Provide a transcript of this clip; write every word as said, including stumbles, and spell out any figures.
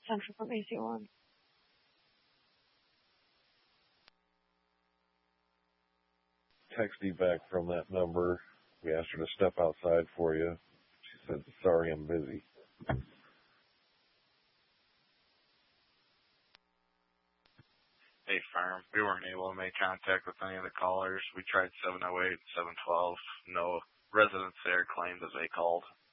Central from A C one. Text back from that number. We asked her to step outside for you. She said, sorry, I'm busy. Hey, firm. We weren't able to make contact with any of the callers. We tried seven oh eight, seven twelve. No residents there claimed that they called.